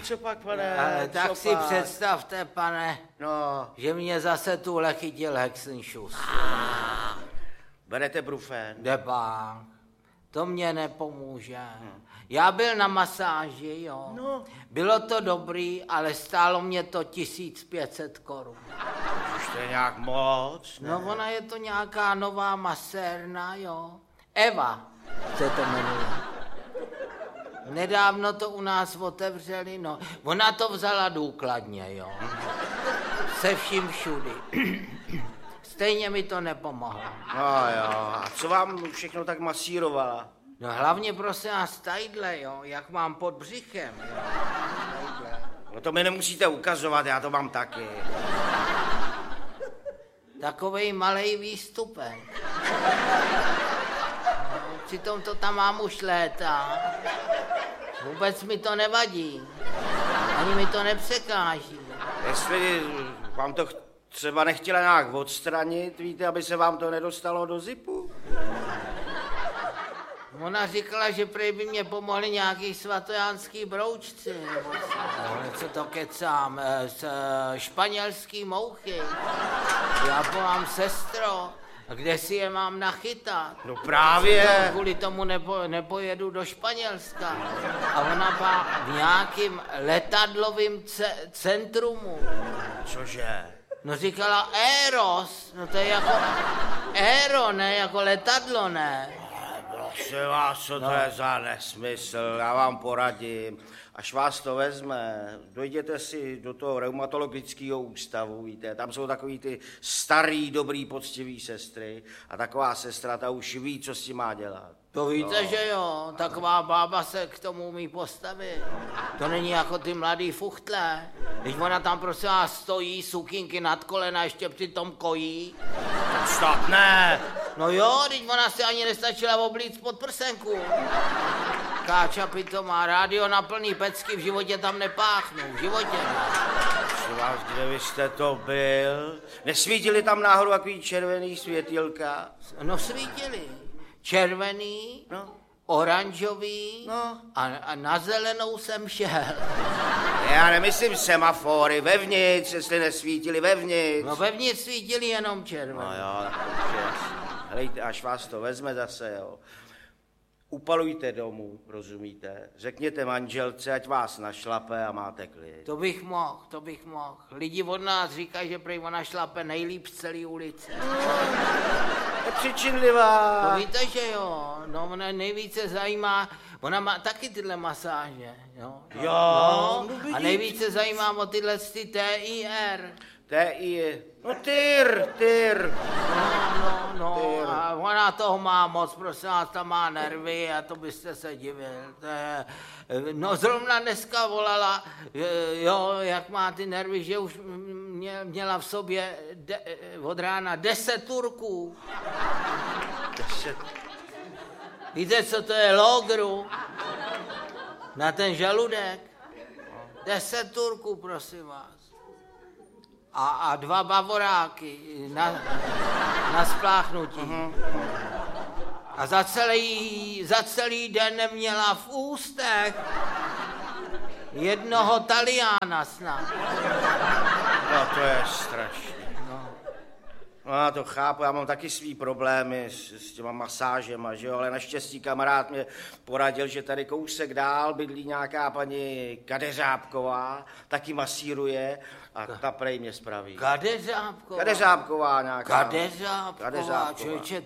Co pak, pane? Tak si představte, pane, že mě zase tuhle chytil Hexenšus. Berete brufen? Debák, to mě nepomůže. Já byl na masáži, jo. No. Bylo to dobrý, ale stálo mě to 1500 korun. Už to je nějak moc, ne? No ona je to nějaká nová masérna, jo. Eva se to jmenuje. Nedávno to u nás otevřeli, no. Ona to vzala důkladně, jo. Se vším všudy. Stejně mi to nepomohlo. No jo, a co vám všechno tak masírovala? No hlavně prosím vás tadyhle, jo, jak mám pod břichem, jo. No to mi nemusíte ukazovat, já to mám taky. Takovej malej výstupek. Přitom to tam mám už léta. Vůbec mi to nevadí. Ani mi to nepřekáží. Jestli vám to třeba nechtěla nějak odstranit, víte, aby se vám to nedostalo do zipu? Ona říkala, že prej by mě pomohli nějaký svatojánský broučci. Co to kecám? Španělský mouchy. Já povám, sestro, kde si je mám nachytat? No právě. Kvůli tomu nepojedu do Španělska. A ona byla v nějakým letadlovým centrumu. Cože? No říkala Eros, no to je jako Aero, ne, jako letadlo, ne? Prosím vás, co to je za nesmysl, já vám poradím. Až vás to vezme, dojděte si do toho reumatologického ústavu, víte, tam jsou takový ty starý, dobrý, poctivý sestry a taková sestra, ta už ví, co s tím má dělat. To víte, že jo, taková bába se k tomu umí postavit. To není jako ty mladý fuchtle. Když ona tam prosím vás stojí, sukinky nad kolena, ještě přitom kojí. Snad ne. No jo, když ona si ani nestačila oblíct pod prsenku. Káča pitomá, rádio na plný pecky, v životě tam nepáchnu, v životě ne. Vás, kde vy jste to byl? Nesvítili tam náhodou takový červený světýlka? No svítili. Červený, oranžový a na zelenou jsem šel. Já nemyslím semafory, vevnitř, jestli nesvítili vevnitř. No vevnitř svítili jenom červený. No jo, tak už je. Helejte, až vás to vezme zase, jo. Upalujte domů, rozumíte? Řekněte manželce, ať vás našlape a máte klid. To bych mohl. Lidi od nás říkají, že prej ona šlape nejlíp z celé ulice. Je přičinlivá. To víte, že jo, no ona nejvíce zajímá, ona má taky tyhle masáže, jo. Jo. No, a nejvíce zajímá o tyhle TIR. TIR, no tyr. No, a ona toho má moc, prosím vás, tam má nervy a to byste se divil. No zrovna dneska volala, jo, jak má ty nervy, že už měla v sobě od rána 10 Turků. 10. Víte, co to je logru? Na ten žaludek. 10 Turků, prosím vás. A 2 bavoráky na spláchnutí. A za celý den neměla v ústech jednoho Taliána snad. No to je strašné. No já to chápu, já mám taky svý problémy s těma masážema, že jo, ale naštěstí kamarád mě poradil, že tady kousek dál bydlí nějaká paní Kadeřábková, taky masíruje a ta prej mě spraví. Kadeřábková nějaká. Kadeřábková, člověče,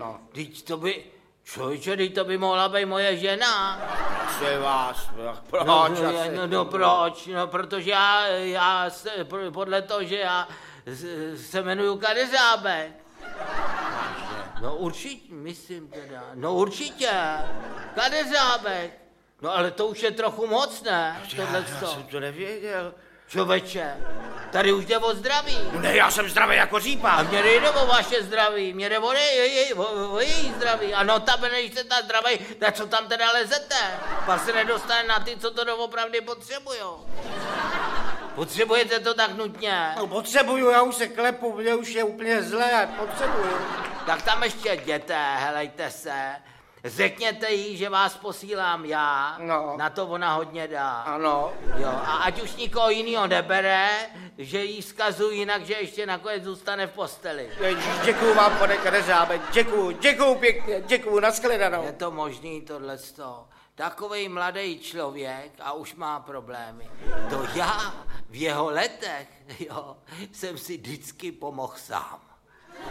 teď to by mohla být moje žena. Prosím vás, proč? Proč? No, protože já podle toho, že já se jmenuju Kadeřábek. No určitě, myslím teda. No určitě, Kadeřábek. No ale to už je trochu moc, ne? Já jsem to nevěděl. Člověče, tady už jde o zdraví. Ne, já jsem zdravý jako řípa. A mě nejde o vaše zdraví, mě jde o její zdraví. A notabene, když jste ta zdraví, tak co tam teda lezete? Pak se nedostane na ty, co to doopravdy potřebujou. Potřebujete to tak nutně? No potřebuju, já už se klepu, mě už je úplně zlé, potřebuju. Tak tam ještě jděte, helejte se. řekněte jí, že vás posílám já, No. na to ona hodně dá. Ano. Jo, a ať už nikoho jinýho nebere, že jí vzkazuji jinak, že ještě nakonec zůstane v posteli. Ježíš, děkuju vám, pane Kadeřábe, děkuju pěkně, děkuju, nashledanou. Je to možný tohleto. Takovej mladý člověk a už má problémy. To já v jeho letech, jo, jsem si vždycky pomohl sám.